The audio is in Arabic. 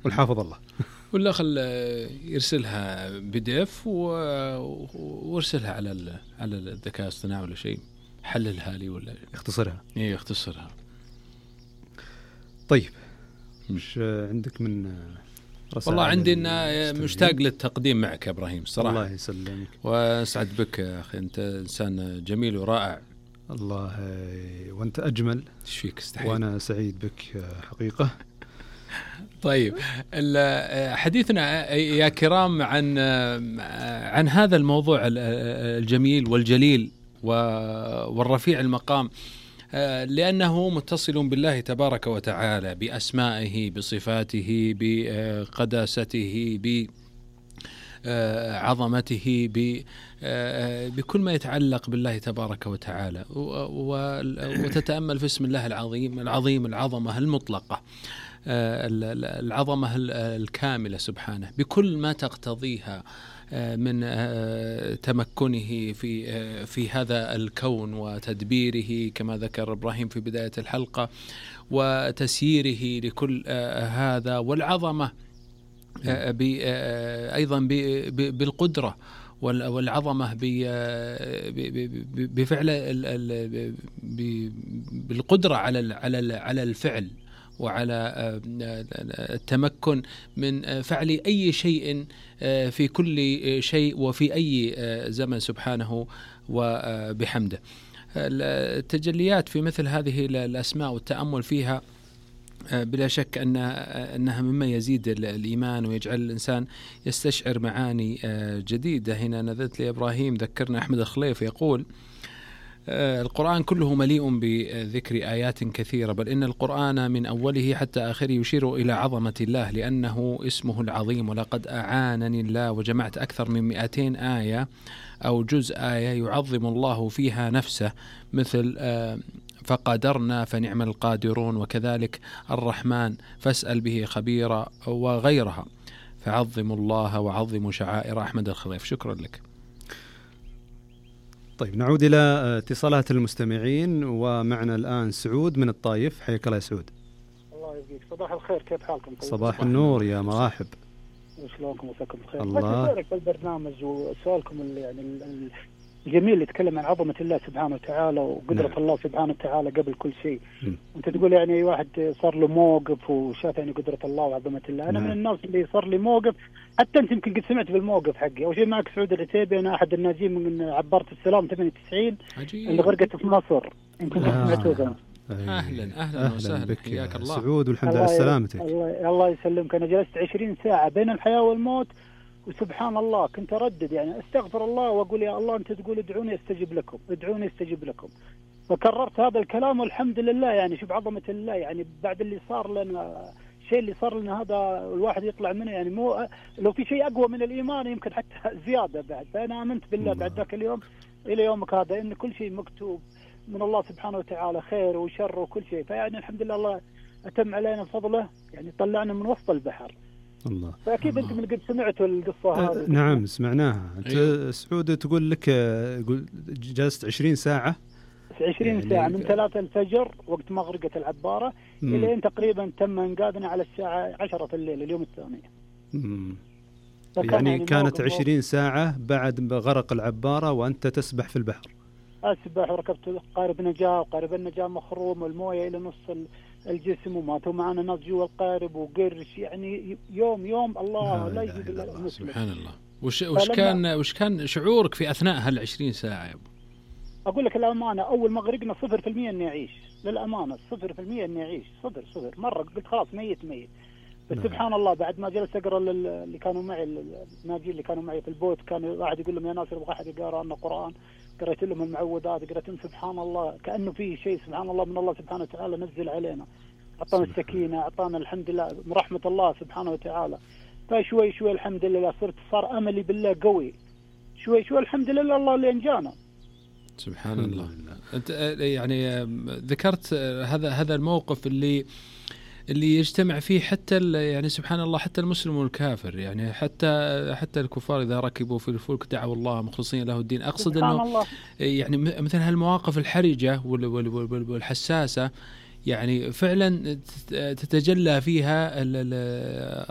والحافظ الله. ولا خل يرسلها PDF وارسلها على الذكاء الاصطناعي ولا شيء، حللها لي ولا يختصرها. ايه يختصرها. طيب مش عندك من رسائل؟ والله عندي مشتاق للتقديم معك يا إبراهيم صراحة. الله يسلمك وأسعد بك يا أخي، أنت إنسان جميل ورائع. الله، وأنت أجمل. إيش فيك استحيل. وأنا سعيد بك حقيقة. طيب حديثنا يا كرام عن هذا الموضوع الجميل والجليل والرفيع المقام، لأنه متصل بالله تبارك وتعالى بأسمائه بصفاته بقداسته بعظمته بكل ما يتعلق بالله تبارك وتعالى. وتتأمل في اسم الله العظيم العظمة المطلقة، العظمة الكاملة سبحانه بكل ما تقتضيها من تمكنه في هذا الكون وتدبيره كما ذكر إبراهيم في بداية الحلقة، وتسييره لكل هذا، والعظمة أيضا بالقدرة والعظمة بفعل بالقدرة على الفعل وعلى التمكن من فعل أي شيء في كل شيء وفي أي زمن سبحانه وبحمده. التجليات في مثل هذه الأسماء والتأمل فيها بلا شك أنها مما يزيد الإيمان ويجعل الإنسان يستشعر معاني جديدة. هنا نذت لي إبراهيم ذكرنا أحمد الخليف يقول: القرآن كله مليء بذكر آيات كثيرة، بل إن القرآن من أوله حتى آخره يشير إلى عظمة الله لأنه اسمه العظيم. ولقد أعانني الله وجمعت أكثر من 200 آية أو جزء آية يعظم الله فيها نفسه، مثل فقدرنا فنعم القادرون، وكذلك الرحمن فاسأل به خبيرا، وغيرها. فعظموا الله وعظموا شعائر. أحمد الخليف، شكرا لك. طيب نعود إلى اتصالات المستمعين، ومعنا الآن سعود من الطايف. حياك الله يا سعود. الله يبقيك. صباح الخير، كيف حالكم؟ صباح النور، يا مرحب. وشلونكم وساكم بخير؟ الله خيرك بالبرنامج وسؤالكم الجميل اللي يتكلم عن عظمة الله سبحانه وتعالى وقدرة نعم. الله سبحانه وتعالى قبل كل شيء. وانت تقول يعني أي واحد صار له موقف وشاف يعني قدرة الله وعظمة الله. أنا من الناس اللي صار لي موقف، حتى أنت يمكن قد سمعت بالموقف حقي. أول شيء معك سعود العتيبي، أنا أحد الناجين من عبارة السلام 98 اللي غرقت في مصر، يمكن سمعتوها. أهلا وسهلا بك حياك الله سعود، والحمد لله على سلامتك. الله يسلمك. أنا جلست 20 ساعة بين الحياة والموت، وسبحان الله كنت أردد يعني استغفر الله وأقول يا الله أنت تقول ادعوني استجب لكم، ادعوني استجب لكم. فكررت هذا الكلام والحمد لله. يعني شوف عظمة الله، يعني بعد اللي صار لنا، الشيء اللي صار لنا هذا الواحد يطلع منه يعني مو لو في شيء أقوى من الإيمان يمكن حتى زيادة بعد. فأنا آمنت بالله بعد ذاك اليوم إلى يومك هذا إن كل شيء مكتوب من الله سبحانه وتعالى، خير وشر وكل شيء. فيعني الحمد لله الله أتم علينا فضله، يعني طلعنا من وسط البحر. الله. فأكيد أنت من قد سمعتوا القصة هذه. نعم سمعناها. أنت سعود تقول لك جلست 20 ساعة 20 يعني ساعة من 3 الفجر وقت ما غرقت العبارة إلى تقريبا تم إنقاذنا على الساعة 10 في الليل اليوم الثاني. يعني كانت 20 ساعة بعد غرق العبارة وأنت تسبح في البحر. أسبح وركبت قارب نجاة، وقارب النجاة مخروم والموية إلى نص الجسم، وماتوا معنا ناس جوا القارب وقرش. يعني يوم الله لا يجيب إلا المسلم. سبحان الله. وش كان شعورك في أثناء هال20 ساعة يا أبو؟ أقول لك الأمانة، أول ما غرقنا 0% إني أعيش، للأمانة 0% إني أعيش، صفر مرة. قلت خلاص ميت. بس سبحان الله بعد ما جلست أقرأ اللي كانوا معي، الناجين اللي كانوا معي في البوت، كان واحد يقول لهم يا ناصر أبغى أحد يقرأ لنا قرآن، قرأت لهم المعوذات، قرأت لهم سبحان الله كأنه فيه شيء سبحان الله من الله سبحانه وتعالى نزل علينا، أعطانا السكينة، أعطانا الحمد لله من رحمة الله سبحانه وتعالى. فشوي الحمد لله صار أملي بالله قوي، شوي الحمد لله الله اللي أنجانا. سبحان الله. أنت يعني ذكرت هذا الموقف اللي يجتمع فيه حتى يعني سبحان الله حتى المسلم والكافر، يعني حتى الكفار إذا ركبوا في الفلك دعوا الله مخلصين له الدين. أقصد أنه يعني مثل هالمواقف الحرجة والحساسة يعني فعلا تتجلى فيها